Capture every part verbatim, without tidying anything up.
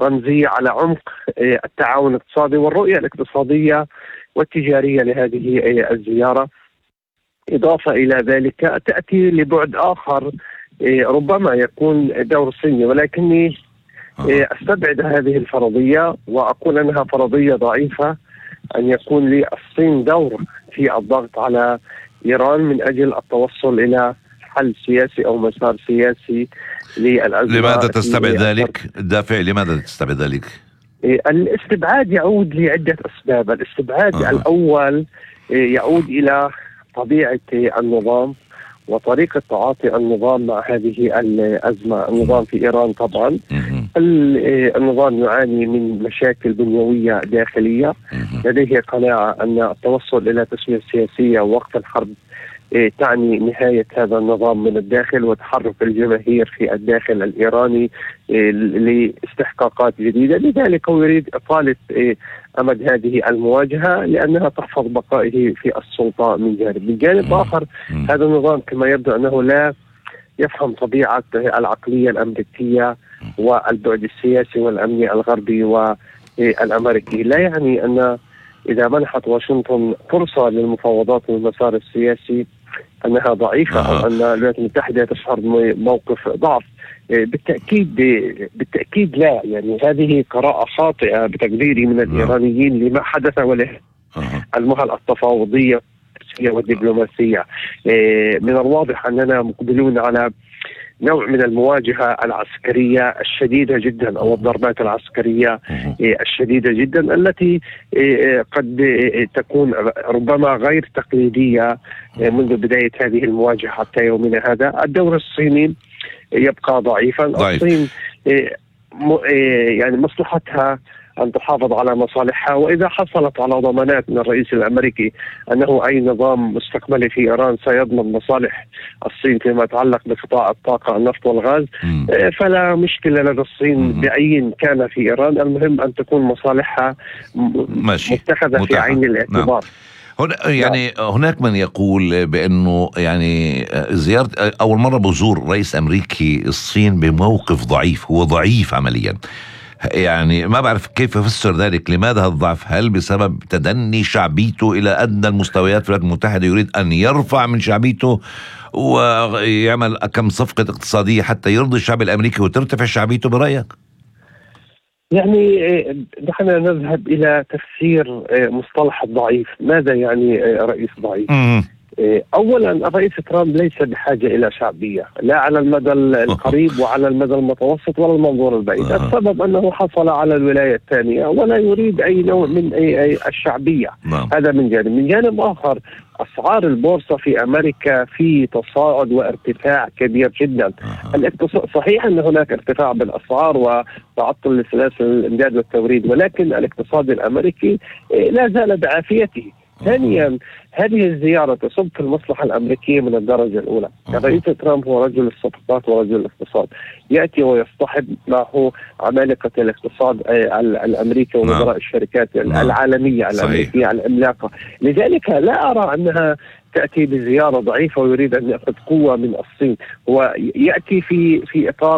رمزية على عمق التعاون الاقتصادي والرؤية الاقتصادية والتجارية لهذه الزيارة. إضافة إلى ذلك تأتي لبعد آخر ربما يكون دور الصين، ولكني أستبعد هذه الفرضية وأقول أنها فرضية ضعيفة أن يكون للصين دور في الضغط على إيران من أجل التوصل إلى حل سياسي أو مسار سياسي للأزمة. لماذا تستبعد ذلك؟ الدافع لماذا تستبعد ذلك؟ الاستبعاد يعود لعدة أسباب. الاستبعاد آه. الأول يعود إلى طبيعة النظام وطريقة تعاطي النظام مع هذه الأزمة. النظام في إيران طبعا النظام يعاني من مشاكل بنيوية داخلية، لديه قناعة أن التوصل إلى تسوية سياسية وقت الحرب تعني نهاية هذا النظام من الداخل وتحرك الجماهير في الداخل الإيراني لاستحقاقات جديدة. لذلك هو يريد إطالة أمد هذه المواجهة لأنها تحفظ بقائه في السلطة من جانب. من جانب آخر هذا النظام كما يبدو أنه لا يفهم طبيعة العقلية الأمريكية والبعد السياسي والأمني الغربي والأمريكي. لا يعني أن إذا منحت واشنطن فرصة للمفاوضات والمسار السياسي أنها ضعيفة أو أن الولايات المتحدة تشعر بموقف ضعف. بالتأكيد بالتأكيد لا، يعني هذه قراءة خاطئة بتقديري من الإيرانيين لما حدث وله المهل التفاوضية والدبلوماسية. من الواضح أننا مقبلون على نوع من المواجهة العسكرية الشديدة جدا أو الضربات العسكرية الشديدة جدا التي قد تكون ربما غير تقليدية منذ بداية هذه المواجهة حتى يومنا هذا. الدور الصيني يبقى ضعيفا. الصين يعني مصلحتها أن تحافظ على مصالحها، وإذا حصلت على ضمانات من الرئيس الأمريكي أنه أي نظام مستقبلي في إيران سيضمن مصالح الصين فيما يتعلق بقطاع الطاقة النفط والغاز فلا مشكلة لدى الصين بأي كان في إيران. المهم أن تكون مصالحها متخذة في عين الاعتبار. نعم. يعني هناك من يقول بأنه يعني زيارة أول مرة بزور رئيس أمريكي الصين بموقف ضعيف، هو ضعيف عمليا. يعني ما بعرف كيف أفسر ذلك. لماذا هذا الضعف؟ هل بسبب تدني شعبيته إلى أدنى المستويات في الولايات المتحدة يريد أن يرفع من شعبيته ويعمل كم صفقة اقتصادية حتى يرضي الشعب الأمريكي وترتفع شعبيته برأيك؟ يعني نحن نذهب إلى تفسير مصطلح الضعيف. ماذا يعني رئيس ضعيف؟ أولا الرئيس ترامب ليس بحاجة إلى شعبية لا على المدى القريب وعلى المدى المتوسط ولا المنظور البعيد. السبب أنه حصل على الولاية الثانية ولا يريد أي نوع من أي, أي الشعبية. هذا من جانب. من جانب آخر أسعار البورصة في أمريكا في تصاعد وارتفاع كبير جدا. الاقتصاد صحيح أن هناك ارتفاع بالأسعار وتعطل لسلاسل الإمداد والتوريد، ولكن الاقتصاد الأمريكي لا زال بعافيته. ثانيا هذه الزيارة تصب في المصلحة الأمريكية من الدرجة الأولى. الرئيس ترامب هو رجل الصفقات ورجل الاقتصاد، يأتي ويصطحب معه عمالقة الاقتصاد الأمريكي ومدراء الشركات العالمية الأمريكية العملاقة. لذلك لا أرى أنها تأتي بزيارة ضعيفة ويريد أن يأخذ قوة من الصين. هو يأتي في في إطار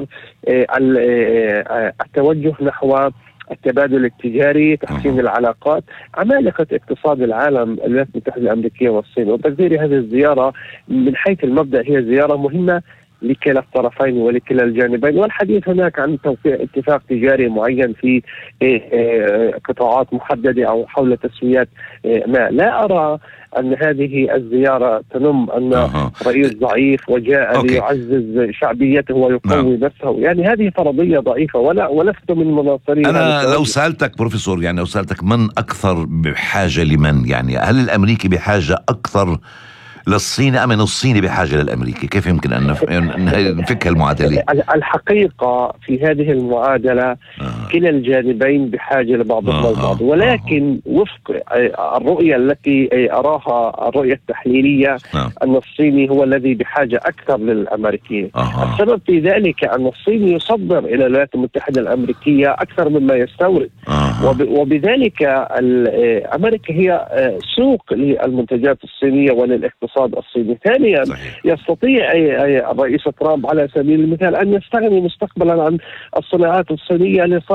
التوجه نحو التبادل التجاري، تحسين العلاقات، عمالقة اقتصاد العالم الولايات المتحدة الأمريكية والصين. وتقديري هذه الزيارة من حيث المبدأ هي زيارة مهمة لكلا الطرفين ولكلا الجانبين، والحديث هناك عن توقيع اتفاق تجاري معين في قطاعات محددة أو حول تسويات ما. لا أرى أن هذه الزيارة تنم أن أه. رئيس ضعيف وجاء أوكي. ليعزز شعبيته ويقوي نعم. نفسه. يعني هذه فرضية ضعيفة ولا ولست من مناصري. أنا لو سألتك بروفيسور، يعني لو سألتك من أكثر بحاجة لمن، يعني هل الأمريكي بحاجة أكثر للصين أم الصيني بحاجة للأمريكي؟ كيف يمكن أن نفك المعادلة؟ الحقيقة في هذه المعادلة آه. كلا الجانبين بحاجة لبعضهم آه. البعض، ولكن آه. وفق الرؤية التي أراها الرؤية التحليلية آه. أن الصيني هو الذي بحاجة أكثر للأمريكي. آه. السبب في ذلك أن الصين يصدر إلى الولايات المتحدة الأمريكية أكثر مما يستورد آه. وب وبذلك أمريكا هي سوق للمنتجات الصينية وللاقتصاد الصيني. ثانيا صحيح. يستطيع الرئيس ترامب على سبيل المثال أن يستغني مستقبلا عن الصناعات الصينية